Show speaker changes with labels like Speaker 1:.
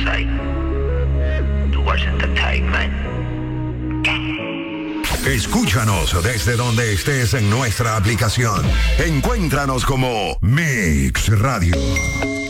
Speaker 1: website, Towards Entertainment.
Speaker 2: Escúchanos desde donde estés en nuestra aplicación. Encuéntranos como Mix Radio.